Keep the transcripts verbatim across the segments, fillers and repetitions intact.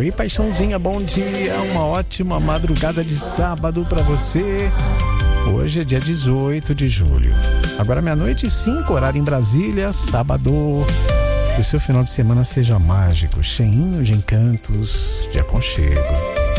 Oi, paixãozinha, bom dia, uma ótima madrugada de sábado pra você. Hoje é dia dezoito de julho. Agora meia-noite e cinco, horário em Brasília, sábado. Que o seu final de semana seja mágico, cheinho de encantos, de aconchego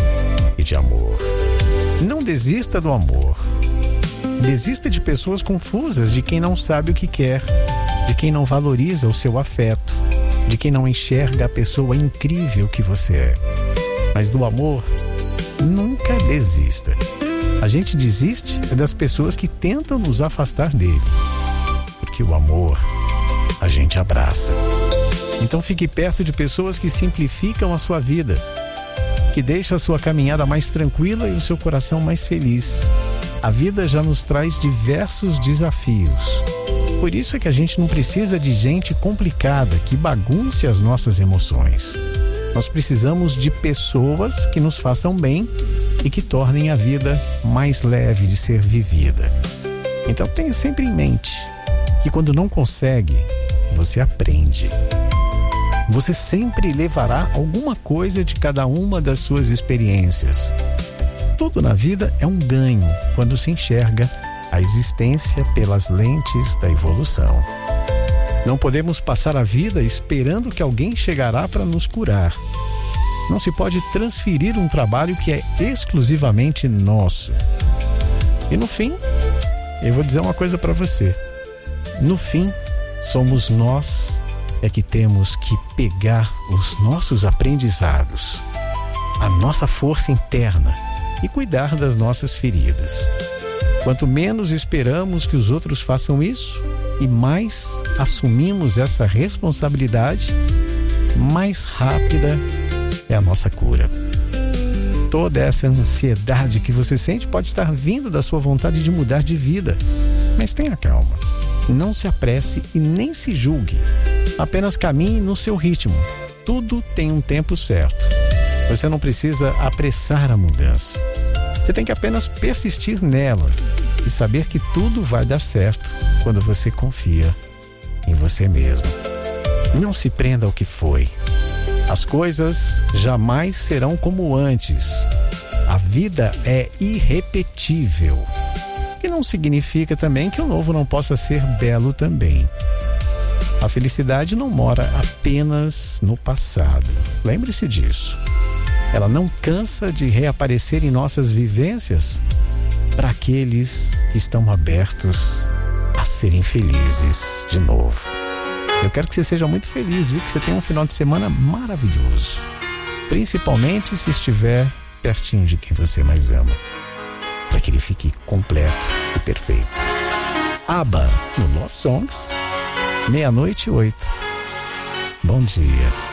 e de amor. Não desista do amor. Desista de pessoas confusas, de quem não sabe o que quer, de quem não valoriza o seu afeto, de quem não enxerga a pessoa incrível que você é. Mas do amor, nunca desista. A gente desiste das pessoas que tentam nos afastar dele, porque o amor a gente abraça. Então fique perto de pessoas que simplificam a sua vida, que deixam a sua caminhada mais tranquila e o seu coração mais feliz. A vida já nos traz diversos desafios. Por isso é que a gente não precisa de gente complicada que bagunce as nossas emoções. Nós precisamos de pessoas que nos façam bem e que tornem a vida mais leve de ser vivida. Então tenha sempre em mente que quando não consegue, você aprende. Você sempre levará alguma coisa de cada uma das suas experiências. Tudo na vida é um ganho quando se enxerga a existência pelas lentes da evolução. Não podemos passar a vida esperando que alguém chegará para nos curar. Não se pode transferir um trabalho que é exclusivamente nosso. E no fim, eu vou dizer uma coisa para você. No fim, somos nós é que temos que pegar os nossos aprendizados, a nossa força interna e cuidar das nossas feridas. Quanto menos esperamos que os outros façam isso e mais assumimos essa responsabilidade, mais rápida é a nossa cura. Toda essa ansiedade que você sente pode estar vindo da sua vontade de mudar de vida. Mas tenha calma. Não se apresse e nem se julgue. Apenas caminhe no seu ritmo. Tudo tem um tempo certo. Você não precisa apressar a mudança. Você tem que apenas persistir nela e saber que tudo vai dar certo quando você confia em você mesmo. Não se prenda ao que foi. As coisas jamais serão como antes. A vida é irrepetível. Que não significa também que o novo não possa ser belo também. A felicidade não mora apenas no passado. Lembre-se disso. Ela não cansa de reaparecer em nossas vivências para aqueles que estão abertos a serem felizes de novo. Eu quero que você seja muito feliz, viu? Que você tenha um final de semana maravilhoso. Principalmente se estiver pertinho de quem você mais ama. Para que ele fique completo e perfeito. ABBA no Love Songs, meia-noite e oito. Bom dia.